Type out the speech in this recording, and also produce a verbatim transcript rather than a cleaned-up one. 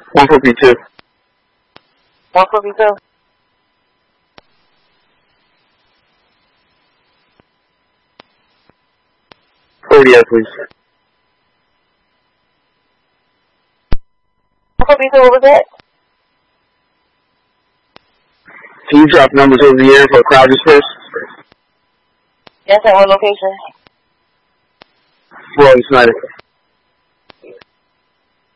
one four B two. one four B two. forty-eight, please. one four B two, what was that? Can you drop numbers over the air for crowd disperse? Yes, at what location? Well, Snyder.